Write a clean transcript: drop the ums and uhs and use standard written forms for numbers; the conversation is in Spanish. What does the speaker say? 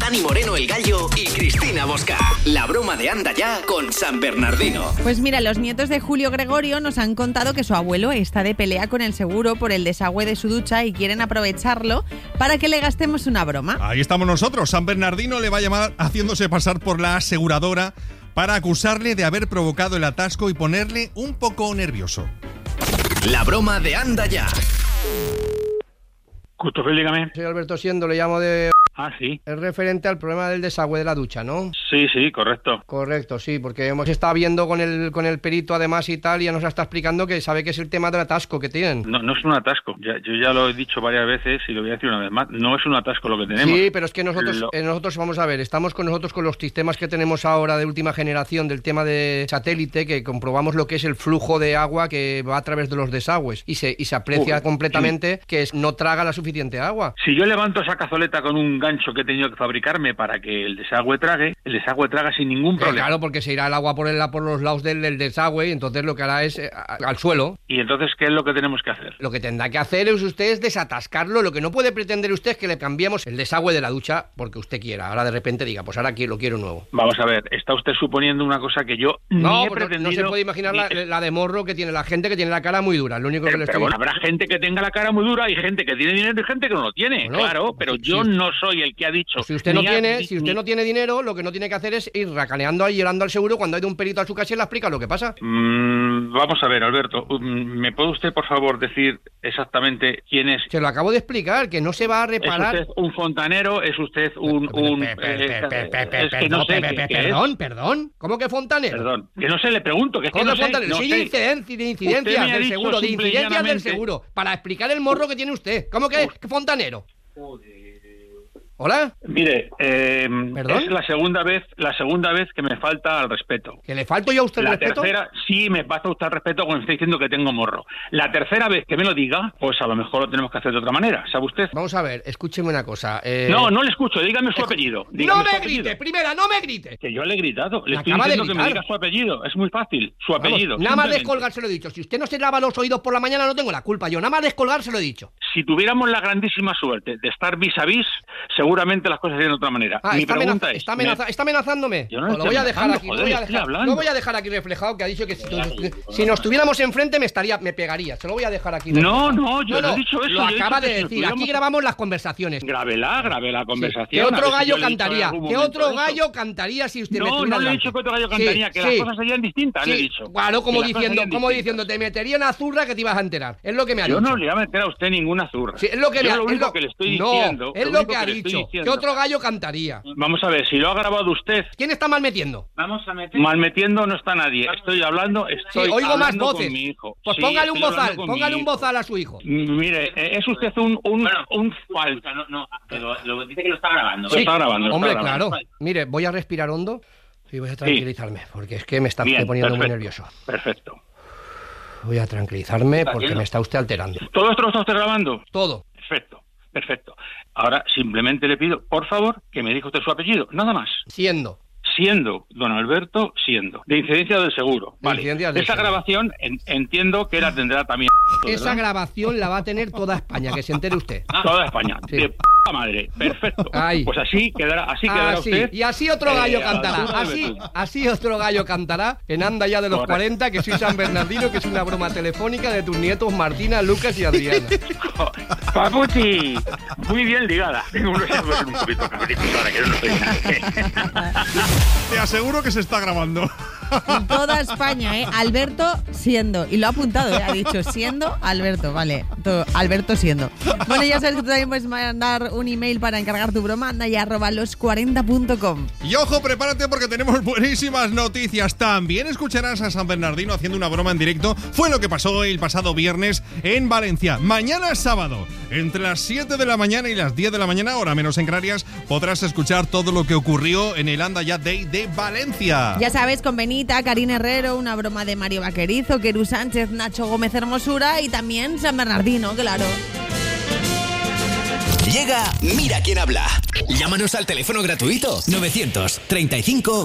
Dani Moreno el Gallo y Cristina Bosca. La broma de Anda Ya con San Bernardino. Pues mira, los nietos de Julio Gregorio nos han contado que su abuelo está de pelea con el seguro por el desagüe de su ducha y quieren aprovecharlo para que le gastemos una broma. Ahí estamos nosotros. San Bernardino le va a llamar haciéndose pasar por la aseguradora para acusarle de haber provocado el atasco y ponerle un poco nervioso. La broma de Anda Ya. Custofel, dígame. Soy Alberto Siendo, le llamo de... Ah, sí. Es referente al problema del desagüe de la ducha, ¿no? Sí, correcto. Correcto, sí, porque hemos estado viendo con el perito además y tal, y ya nos está explicando que sabe que es el tema del atasco que tienen. No es un atasco. Yo ya lo he dicho varias veces y lo voy a decir una vez más. No es un atasco lo que tenemos. Sí, pero es que nosotros vamos a ver, estamos con los sistemas que tenemos ahora de última generación del tema de satélite, que comprobamos lo que es el flujo de agua que va a través de los desagües y se aprecia completamente que no traga la suficiente agua. Si yo levanto esa cazoleta con un gancho que he tenido que fabricarme para que el desagüe traga sin ningún problema. Claro, porque se irá el agua por los lados del desagüe y entonces lo que hará es al suelo. ¿Y entonces qué es lo que tenemos que hacer? Lo que tendrá que hacer es usted desatascarlo. Lo que no puede pretender usted es que le cambiemos el desagüe de la ducha porque usted quiera. Ahora de repente diga, pues ahora aquí lo quiero nuevo. Vamos a ver, está usted suponiendo una cosa que yo no he pretendido. No se puede imaginar la de morro que tiene la gente que tiene la cara muy dura. Lo único que le estoy... Bueno, habrá gente que tenga la cara muy dura y gente que tiene dinero y gente que no lo tiene. Bueno, claro, pero yo no soy el que ha dicho. Si usted no tiene dinero, lo que no tiene que hacer es ir racaneando ahí, llorando al seguro cuando hay de un perito a su casa y le explica lo que pasa. Vamos a ver, Alberto, ¿me puede usted, por favor, decir exactamente quién es? Se lo acabo de explicar, que no se va a reparar. ¿Es usted un fontanero? ¿Es usted Perdón, ¿cómo que fontanero? Perdón, que no sé, le pregunto, que es que ¿Cómo no que fontanero? Sí, de incidencias del seguro, de incidencias del seguro, para explicar el morro que tiene usted. ¿Cómo que fontanero? ¿Hola? Mire, ¿Perdón? es la segunda vez que me falta al respeto. ¿Que le falto yo a usted el respeto? La tercera, sí, me falta usted el respeto cuando me está diciendo que tengo morro. La tercera vez que me lo diga, pues a lo mejor lo tenemos que hacer de otra manera, ¿sabe usted? Vamos a ver, escúcheme una cosa. No le escucho, dígame su apellido. No me grite, primera, no me grite. Que yo le he gritado, le estoy diciendo que me diga su apellido, es muy fácil, su apellido. Nada más descolgar se lo he dicho, si usted no se lava los oídos por la mañana no tengo la culpa, yo nada más descolgar se lo he dicho. Si tuviéramos la grandísima suerte de estar vis a vis, seguramente las cosas de otra manera. Mi pregunta es... ¿Está amenazándome? Yo no lo voy a dejar aquí. Lo voy a dejar aquí reflejado, que ha dicho que si nos tuviéramos enfrente me pegaría. Se lo voy a dejar aquí. No, yo no he dicho eso. Lo acaba de decir. Aquí grabamos las conversaciones. Grave la conversación. ¿Qué otro gallo cantaría? ¿Qué otro gallo cantaría si usted me tuviera? No le he dicho que otro gallo cantaría, que las cosas serían distintas, le he dicho. Claro, como diciendo, te metería una zurra que te ibas a enterar. Es lo que me ha dicho. Yo no le voy a meter a usted ninguna zurra. Sí, es lo que le estoy diciendo. Es lo que ha dicho. ¿Qué otro gallo cantaría? Vamos a ver, si lo ha grabado usted... ¿Quién está malmetiendo? Malmetiendo no está nadie. Estoy hablando oigo más voces. Con mi hijo. Pues póngale un bozal a su hijo. Mire, es usted un falso. No, pero lo dice que lo está grabando. Sí. Lo está grabando. Hombre, claro. Mire, voy a respirar hondo y voy a tranquilizarme, porque es que me está poniendo muy nervioso. Perfecto. Voy a tranquilizarme porque me está usted alterando. ¿Todo esto lo está usted grabando? Todo. Perfecto. Ahora simplemente le pido, por favor, que me diga usted su apellido, nada más. Siendo, don Alberto, de incidencia del seguro. Vale. Esa grabación entiendo que la tendrá también. Esa grabación la va a tener toda España, que se entere usted. Toda España. Sí. De p*** madre. Perfecto. Pues así quedará usted. Y así otro gallo cantará. Así otro gallo cantará en Anda Ya de los 40, que soy San Bernardino, que es una broma telefónica de tus nietos Martina, Lucas y Adriana. Papuchi, muy bien ligada. Tengo un poquito ahora que no estoy nada. Te aseguro que se está grabando. En toda España, Alberto Siendo. Y lo ha apuntado, ha dicho Siendo Alberto, vale. Alberto Siendo. Bueno, ya sabes que tú también puedes mandar un email para encargar tu broma, andaya@los40.com. Y ojo, prepárate porque tenemos buenísimas noticias. También escucharás a San Bernardino haciendo una broma en directo. Fue lo que pasó el pasado viernes en Valencia. Mañana sábado, entre las 7 de la mañana y las 10 de la mañana, hora menos en Canarias, podrás escuchar todo lo que ocurrió en el Anda Ya Day de Valencia. Ya sabes, con Benita, Karina Herrero, una broma de Mario Vaquerizo, Querú Sánchez, Nacho Gómez Hermosura y también San Bernardino, claro. Llega Mira quién habla. Llámanos al teléfono gratuito 935